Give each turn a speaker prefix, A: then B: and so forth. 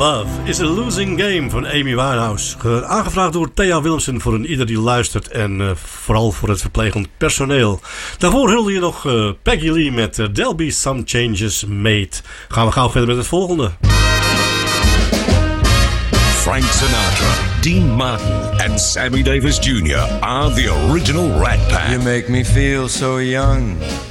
A: Love is a Losing Game van Amy Winehouse. Aangevraagd door Thea Willemsen voor een ieder die luistert en vooral voor het verplegend personeel. Daarvoor hulde je nog Peggy Lee met There'll Be Some Changes Made. Gaan we gauw verder met het volgende.
B: Frank Sinatra, Dean Martin and Sammy Davis Jr. are the original Rat Pack.
C: You make me feel so young